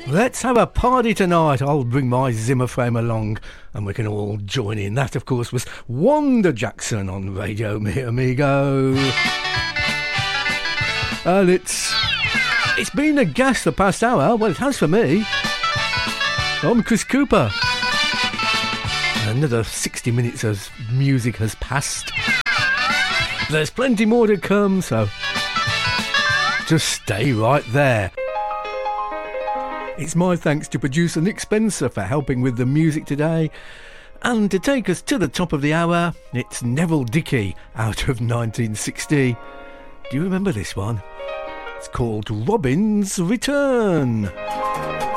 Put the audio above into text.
Let's have a party tonight. I'll bring my Zimmer frame along and we can all join in. That, of course, was Wanda Jackson on Radio Mi Amigo. And it's been a guest the past hour. Well, it has for me. I'm Chris Cooper. Another 60 minutes of music has passed. There's plenty more to come, so just stay right there. It's my thanks to producer Nick Spencer for helping with the music today. And to take us to the top of the hour, it's Neville Dickey out of 1960. Do you remember this one? It's called Robin's Return.